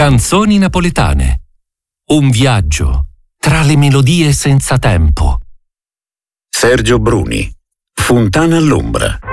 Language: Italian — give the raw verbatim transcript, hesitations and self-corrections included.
Canzoni napoletane. Un viaggio tra le melodie senza tempo. Sergio Bruni, Fontana all'ombra.